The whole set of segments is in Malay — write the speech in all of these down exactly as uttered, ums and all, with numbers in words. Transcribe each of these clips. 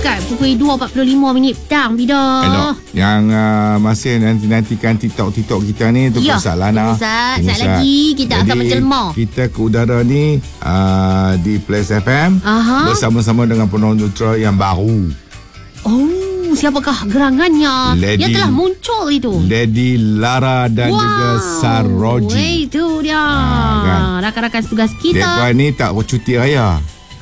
dekat pukul dua empat puluh lima minit petang, Bida. Elok. Yang uh, masih nanti-nantikan TikTok-TikTok kita ni tu ya, Ustaz Lana. Ustaz, Ustaz lagi kita Jadi, akan menjelma. kita ke udara ni uh, di Plus F M Aha. bersama-sama dengan penonton Ultra yang baru. Oh, siapakah gerangannya? Lady, Dia telah muncul itu. Lady Lara dan wow. juga Saroji. Itu dia. Ha, kan? Rakan-rakan tugas kita. Mereka ni tak cuti raya.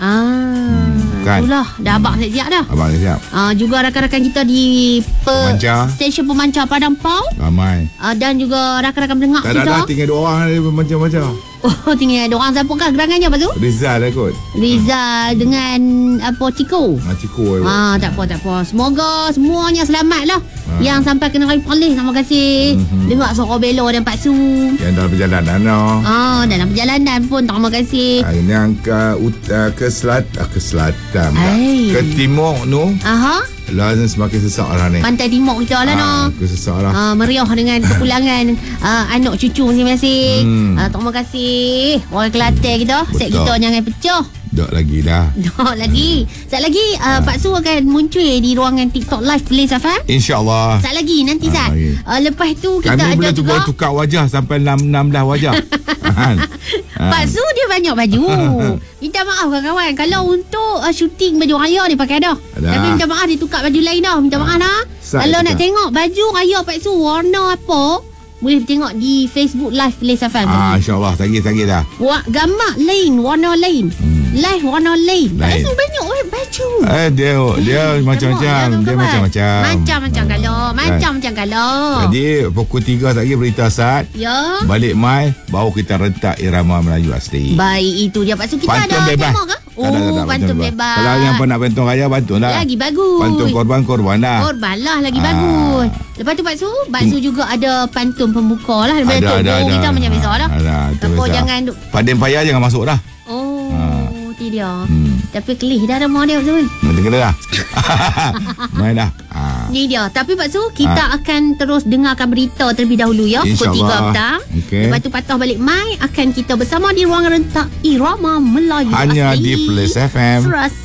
Ah, hmm, kan? itulah. Dah abang siap dah. Abang siap. Ah, juga rakan-rakan kita di pe- Pemancar. stesen pemancar Padang Pau. Ramai. Ah, dan juga rakan-rakan pendengar Tak kita. ada dah, tinggal dua orang ni macam-macam. Oh, tinggal ada orang siapakah gerangannya apa tu? Rizal dah kot. Rizal dengan apa Ciko. Ha, Ciko. Ah, tak apa tak apa. Semoga semuanya selamat lah. Ha. Yang sampai kena raya Perlis, terima kasih. Mm-hmm. Dengar suara Belo dan Pak Su. Yang dalam perjalanan no. Ah, dalam perjalanan pun terima kasih. Ha, yang ke ut- uh, ke selat uh, ke selatan Ay. ke timur nu. Aha. Lazim semakin sesak lah ni. Pantai Timur kita lah Ha, no. ke sesak lah. Ah, meriah dengan kepulangan ah, anak cucu masing-masing. Hmm. Ah, terima kasih. Orang Kelantan kita. Set Betul. kita jangan pecah. Dok lagi dah. Dok lagi. Sekejap lagi uh, Pak Su akan muncul di ruangan TikTok Live Place F M. InsyaAllah. Sekejap lagi nanti Ah, Zat. lagi. Uh, lepas tu kita Kami ada boleh juga tukar, tukar wajah sampai enam belas wajah. Ha. Pak Su dia banyak baju. Minta maaf kawan-kawan. Kalau untuk uh, syuting baju raya dia pakai dah. Ada. Tapi minta maaf dia tukar baju lain dah. Minta maaf dah. Sat Kalau tukar. nak tengok baju raya Pak Su warna apa, boleh tengok di Facebook Live Place F M. Ah, InsyaAllah. Tagih-tagih dah. Wah, gambar lain, warna lain. Hmm. Live warna lain. Pak Lain. Su banyak oh, baju. Eh, dia dia macam-macam. Dia Kawan. macam-macam. Macam-macam Ah, kalau. kan. Macam-macam kalau. Jadi pukul tiga lagi berita saat. Ya. Balik mai baru kita rentak irama Melayu asli. Baik, itu dia. Pak Su, kita Pantun ada bebas. tema ke? Oh, Tak ada, tak ada, pantun bebas. Kalau yang pernah pantun raya pantun lah. Lagi bagus. Pantun korban korban dah. Korban lah lagi Ah. bagus. Lepas tu Pak Su, Pak Su juga ada pantun pembuka lah. Daripada Ada, Tok ada, Bo ada. kita macam biasa lah. Ada, itu Apa biasa. jangan duk. Paden payah jangan masuk dah. Oh, Ah. itu dia. Hmm. Tapi kelih dah nama dia Pak Su. Nanti kena dah. Main dah. Ha. Ni dia. Tapi Pak Su, kita akan terus dengarkan berita terlebih dahulu ya. Pukul InsyaAllah. tiga petang. Okey. Lepas tu patah balik mai akan kita bersama di ruangan rentak Irama Melayu Hanya Asli. di Plus F M. Frust